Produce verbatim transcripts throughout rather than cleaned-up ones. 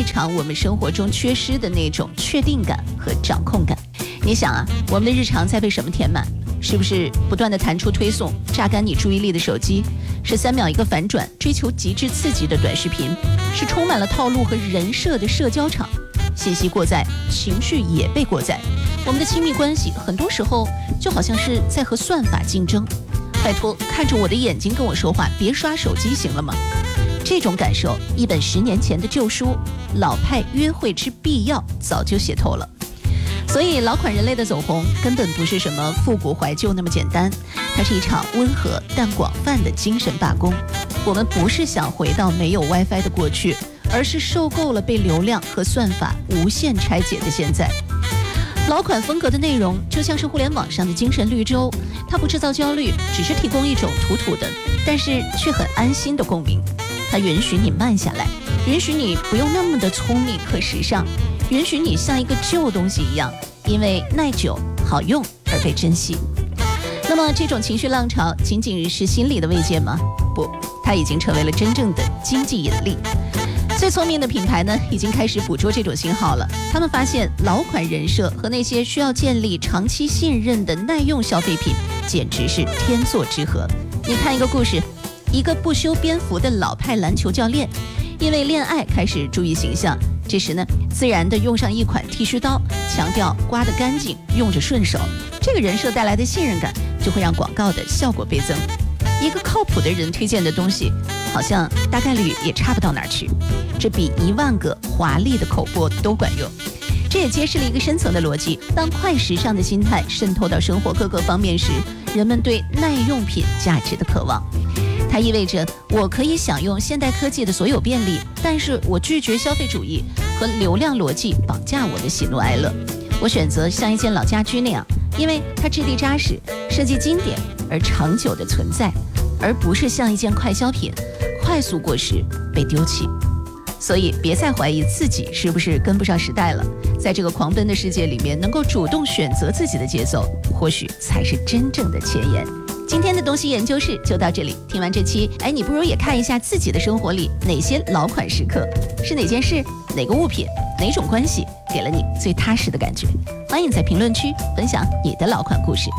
偿我们生活中缺失的那种确定感和掌控感。你想啊，我们的日常在被什么填满？是不是不断的弹出推送，榨干你注意力的手机？是三秒一个反转，追求极致刺激的短视频？是充满了套路和人设的社交场？信息过载，情绪也被过载。我们的亲密关系很多时候就好像是在和算法竞争。拜托，看着我的眼睛跟我说话，别刷手机行了吗？这种感受，一本十年前的旧书《老派约会之必要》早就写透了。所以老款人类的走红根本不是什么复古怀旧那么简单，它是一场温和但广泛的精神罢工。我们不是想回到没有 WiFi 的过去，而是受够了被流量和算法无限拆解的现在。老款风格的内容就像是互联网上的精神绿洲，它不制造焦虑，只是提供一种土土的但是却很安心的共鸣。它允许你慢下来，允许你不用那么的聪明和时尚，允许你像一个旧东西一样，因为耐久好用而被珍惜。那么这种情绪浪潮仅仅是心理的慰藉吗？不，它已经成为了真正的经济引力。最聪明的品牌呢，已经开始捕捉这种信号了。他们发现老款人设和那些需要建立长期信任的耐用消费品简直是天作之合。你看一个故事，一个不修边幅的老派篮球教练，因为恋爱开始注意形象，这时呢，自然的用上一款剃须刀，强调刮得干净，用着顺手。这个人设带来的信任感，就会让广告的效果倍增。一个靠谱的人推荐的东西，好像大概率也差不到哪儿去，这比一万个华丽的口播都管用。这也揭示了一个深层的逻辑：当快时尚的心态渗透到生活各个方面时，人们对耐用品价值的渴望。它意味着我可以享用现代科技的所有便利，但是我拒绝消费主义和流量逻辑绑架我的喜怒哀乐。我选择像一件老家居那样，因为它质地扎实，设计经典而长久的存在，而不是像一件快消品，快速过时被丢弃。所以别再怀疑自己是不是跟不上时代了，在这个狂奔的世界里面，能够主动选择自己的节奏，或许才是真正的前沿。今天的东西研究室就到这里，听完这期，哎，你不如也看一下自己的生活里哪些老款时刻，是哪件事、哪个物品、哪种关系给了你最踏实的感觉。欢迎在评论区分享你的老款故事。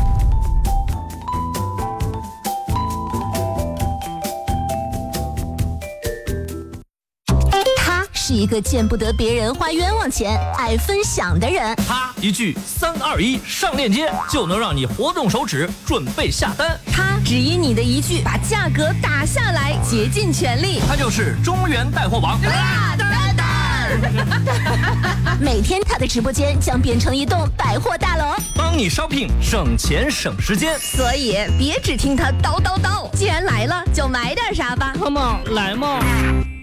是一个见不得别人花冤枉钱、爱分享的人。 他一句三二一上链接，就能让你活动手指准备下单。 他只因你的一句把价格打下来，竭尽全力。 他就是中原带货王大蛋蛋。每天他的直播间将变成一栋百货大楼， 帮你 shopping 省钱省时间。 所以别只听他叨叨叨，既然来了就买点啥吧。 Come on， 来嘛。